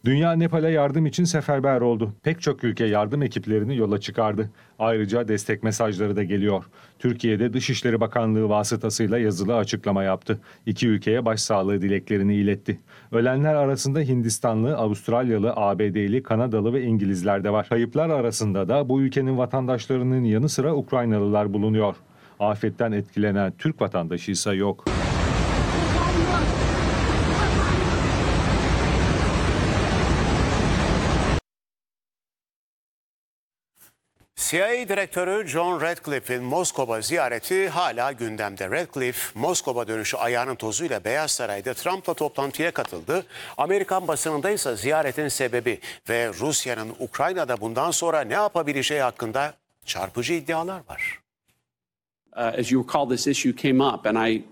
Dünya Nepal'e yardım için seferber oldu. Pek çok ülke yardım ekiplerini yola çıkardı. Ayrıca destek mesajları da geliyor. Türkiye'de Dışişleri Bakanlığı vasıtasıyla yazılı açıklama yaptı. İki ülkeye başsağlığı dileklerini iletti. Ölenler arasında Hindistanlı, Avustralyalı, ABD'li, Kanadalı ve İngilizler de var. Kayıplar arasında da bu ülkenin vatandaşlarının yanı sıra Ukraynalılar bulunuyor. Afetten etkilenen Türk vatandaşı ise yok. CIA Direktörü John Ratcliffe'in Moskova ziyareti hala gündemde. Ratcliffe, Moskova dönüşü ayağının tozuyla Beyaz Saray'da Trump'la toplantıya katıldı. Amerikan basınında ise ziyaretin sebebi ve Rusya'nın Ukrayna'da bundan sonra ne yapabileceği hakkında çarpıcı iddialar var. As you recall, this issue came up and I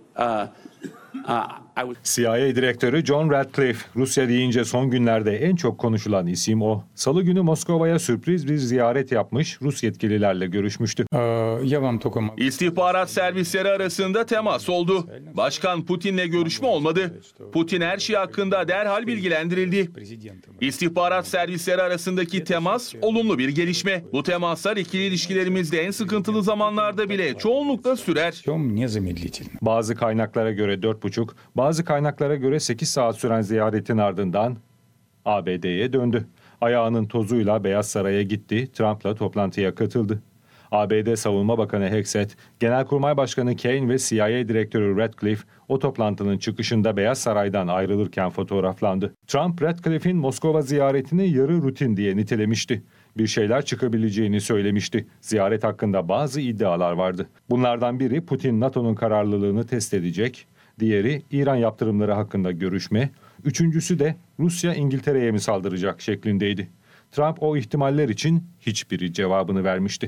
CIA Direktörü John Ratcliffe, Rusya deyince son günlerde en çok konuşulan isim o. Salı günü Moskova'ya sürpriz bir ziyaret yapmış, Rus yetkililerle görüşmüştü. İstihbarat servisleri arasında temas oldu. Başkan Putin'le görüşme olmadı. Putin her şey hakkında derhal bilgilendirildi. İstihbarat servisleri arasındaki temas olumlu bir gelişme. Bu temaslar ikili ilişkilerimizde en sıkıntılı zamanlarda bile çoğunlukla sürer. Bazı kaynaklara göre 4,5, bazı kaynaklara göre 8 saat süren ziyaretin ardından ABD'ye döndü. Ayağının tozuyla Beyaz Saray'a gitti, Trump'la toplantıya katıldı. ABD Savunma Bakanı Hegseth, Genelkurmay Başkanı Kaine ve CIA Direktörü Ratcliffe o toplantının çıkışında Beyaz Saray'dan ayrılırken fotoğraflandı. Trump, Ratcliffe'in Moskova ziyaretini yarı rutin diye nitelemişti. Bir şeyler çıkabileceğini söylemişti. Ziyaret hakkında bazı iddialar vardı. Bunlardan biri Putin NATO'nun kararlılığını test edecek, diğeri İran yaptırımları hakkında görüşme, üçüncüsü de Rusya İngiltere'ye mi saldıracak şeklindeydi. Trump o ihtimaller için hiçbiri cevabını vermişti.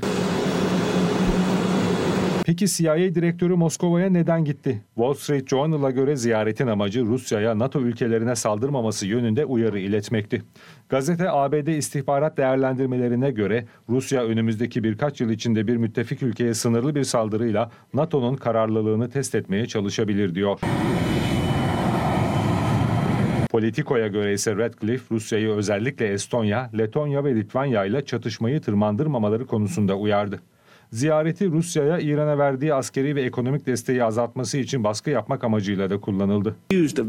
Peki CIA Direktörü Moskova'ya neden gitti? Wall Street Journal'a göre ziyaretin amacı Rusya'ya NATO ülkelerine saldırmaması yönünde uyarı iletmekti. Gazete ABD istihbarat değerlendirmelerine göre Rusya önümüzdeki birkaç yıl içinde bir müttefik ülkeye sınırlı bir saldırıyla NATO'nun kararlılığını test etmeye çalışabilir diyor. Politico'ya göre ise Ratcliffe, Rusya'yı özellikle Estonya, Letonya ve Litvanya ile çatışmayı tırmandırmamaları konusunda uyardı. Ziyareti Rusya'ya İran'a verdiği askeri ve ekonomik desteği azaltması için baskı yapmak amacıyla da kullanıldı.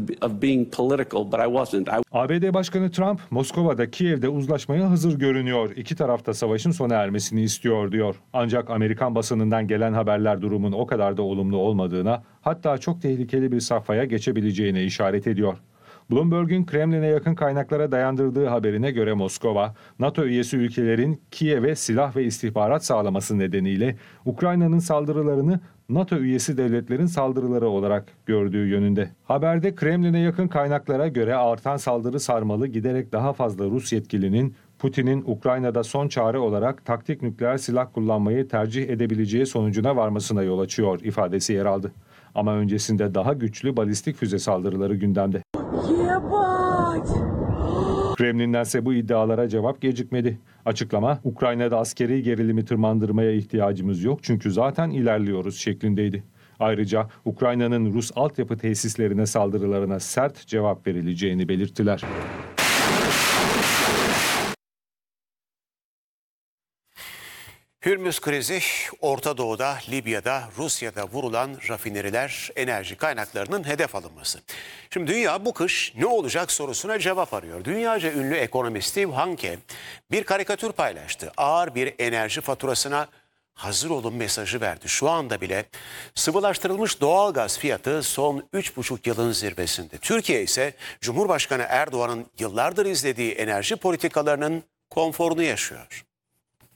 ABD Başkanı Trump, Moskova'da Kiev'de uzlaşmaya hazır görünüyor. İki taraf da savaşın sona ermesini istiyor diyor. Ancak Amerikan basınından gelen haberler durumun o kadar da olumlu olmadığına, hatta çok tehlikeli bir safhaya geçebileceğine işaret ediyor. Bloomberg'un Kremlin'e yakın kaynaklara dayandırdığı haberine göre Moskova, NATO üyesi ülkelerin Kiev'e silah ve istihbarat sağlaması nedeniyle Ukrayna'nın saldırılarını NATO üyesi devletlerin saldırıları olarak gördüğü yönünde. Haberde Kremlin'e yakın kaynaklara göre artan saldırı sarmalı giderek daha fazla Rus yetkilinin Putin'in Ukrayna'da son çare olarak taktik nükleer silah kullanmayı tercih edebileceği sonucuna varmasına yol açıyor ifadesi yer aldı. Ama öncesinde daha güçlü balistik füze saldırıları gündemde. Kremlin'dense bu iddialara cevap gecikmedi. Açıklama, Ukrayna'da askeri gerilimi tırmandırmaya ihtiyacımız yok çünkü zaten ilerliyoruz şeklindeydi. Ayrıca Ukrayna'nın Rus altyapı tesislerine saldırılarına sert cevap verileceğini belirttiler. Hürmüz krizi, Orta Doğu'da, Libya'da, Rusya'da vurulan rafineriler, enerji kaynaklarının hedef alınması. Şimdi dünya bu kış ne olacak sorusuna cevap arıyor. Dünyaca ünlü ekonomist Steve Hanke bir karikatür paylaştı. Ağır bir enerji faturasına hazır olun mesajı verdi. Şu anda bile sıvılaştırılmış doğalgaz fiyatı son 3,5 yılın zirvesinde. Türkiye ise Cumhurbaşkanı Erdoğan'ın yıllardır izlediği enerji politikalarının konforunu yaşıyor.